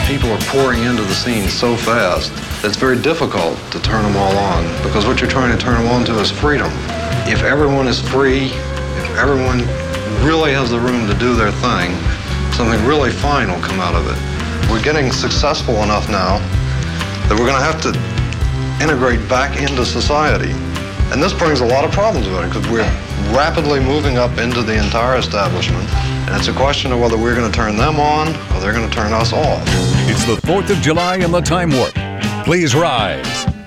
people are pouring into the scene so fast, it's very difficult to turn them all on, because what you're trying to turn them on to is freedom. If everyone is free, if everyone really has the room to do their thing, something really fine will come out of it. We're getting successful enough now that we're going to have to integrate back into society. And this brings a lot of problems with it, because we're rapidly moving up into the entire establishment, and it's a question of whether we're going to turn them on or they're going to turn us off. It's the 4th of July in the Time Warp. Please rise.